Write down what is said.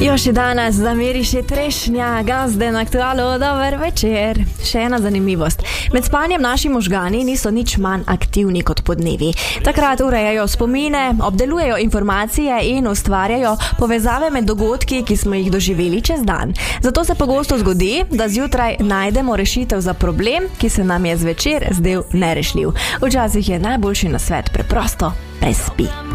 Još je danas zameriš je trešnja, gazden aktualo, dober večer. Še ena zanimivost. Med spanjem naši možgani niso nič manj aktivni kot podnevi. Takrat urejajo spomine, obdelujejo informacije in ustvarjajo povezave med dogodki, ki smo jih doživeli čez dan. Zato se pogosto zgodi, da zjutraj najdemo rešitev za problem, ki se nam je zvečer zdel nerešljiv. Včasih je najboljši nasvet preprosto prespi.